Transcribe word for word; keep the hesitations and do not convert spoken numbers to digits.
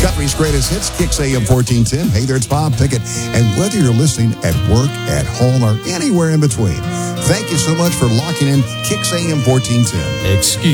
Country's greatest hits, Kicks A M fourteen ten. Hey there, it's Bob Pickett. And whether you're listening at work, at home, or anywhere in between, thank you so much for locking in Kicks A M fourteen ten. Excuse